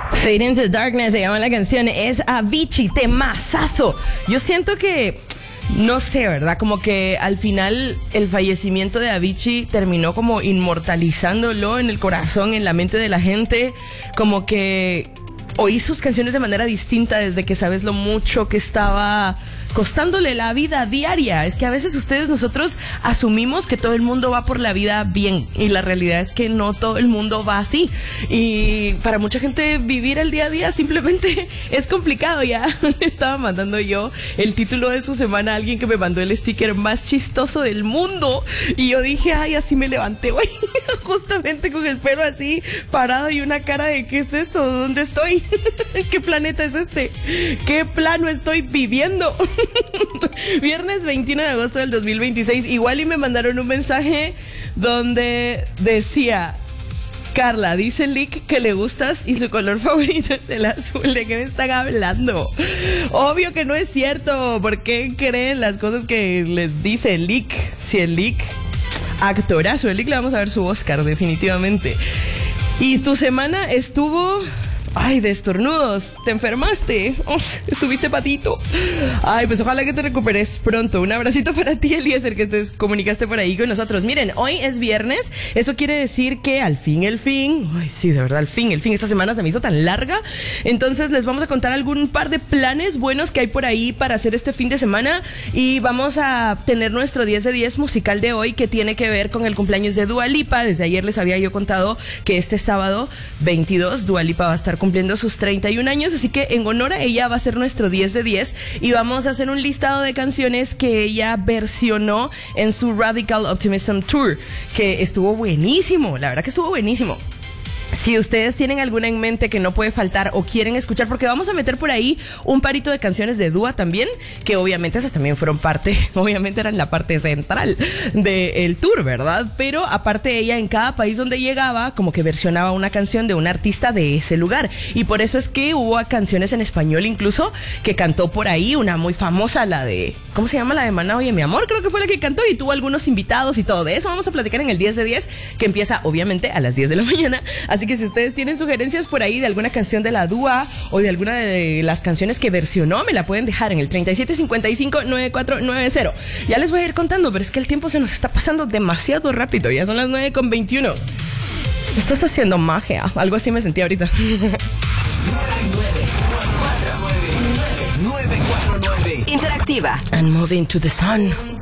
Fade into Darkness se llama la canción, es Avicii, temazazo. Yo siento que, no sé, ¿verdad? Como que al final el fallecimiento de Avicii terminó como inmortalizándolo en el corazón, en la mente de la gente, como que oí sus canciones de manera distinta desde que sabes lo mucho que estaba costándole la vida diaria. Es que a veces nosotros asumimos que todo el mundo va por la vida bien y la realidad es que no todo el mundo va así, y para mucha gente vivir el día a día simplemente es complicado. Ya le estaba mandando yo el título de su semana a alguien que me mandó el sticker más chistoso del mundo y yo dije, ay, así me levanté hoy justamente con el pelo así parado y una cara de ¿qué es esto? ¿Dónde estoy? ¿Qué planeta es este? ¿Qué plano estoy viviendo? Viernes 21 de agosto del 2026. Igual y me mandaron un mensaje donde decía: Carla, dice Lick que le gustas y su color favorito es el azul. ¿De qué me están hablando? Obvio que no es cierto. ¿Por qué creen las cosas que les dice Lick? Si el Lick, actorazo, el Lick le vamos a ver su Oscar definitivamente. Y tu semana estuvo... ay, de estornudos, te enfermaste, estuviste patito. Ay, pues ojalá que te recuperes pronto. Un abracito para ti, Eliezer, que te comunicaste por ahí con nosotros. Miren, hoy es viernes, eso quiere decir que al fin, ay, sí, de verdad, al fin, esta semana se me hizo tan larga. Entonces les vamos a contar algún par de planes buenos que hay por ahí para hacer este fin de semana, y vamos a tener nuestro 10 de 10 musical de hoy, que tiene que ver con el cumpleaños de Dua Lipa. Desde ayer les había yo contado que este sábado 22 Dua Lipa va a estar cumpliendo sus 31 años, así que en honor a ella va a ser nuestro 10 de 10 y vamos a hacer un listado de canciones que ella versionó en su Radical Optimism Tour, que estuvo buenísimo, la verdad que estuvo buenísimo. Si ustedes tienen alguna en mente que no puede faltar o quieren escuchar, porque vamos a meter por ahí un parito de canciones de Dua también, que obviamente esas también fueron obviamente eran la parte central del tour, ¿verdad? Pero aparte ella en cada país donde llegaba como que versionaba una canción de un artista de ese lugar, y por eso es que hubo canciones en español incluso que cantó por ahí, una muy famosa, la de, ¿cómo se llama? La de Maná, oye mi amor, creo que fue la que cantó, y tuvo algunos invitados y todo. De eso vamos a platicar en el 10 de 10, que empieza obviamente a las 10 de la mañana. Así que si ustedes tienen sugerencias por ahí de alguna canción de la Dua o de alguna de las canciones que versionó, me la pueden dejar en el 3755-9490. Ya les voy a ir contando, pero es que el tiempo se nos está pasando demasiado rápido. Ya son las 9:21. Estás haciendo magia. Algo así me sentí ahorita. 949 Interactiva. And moving to the sun.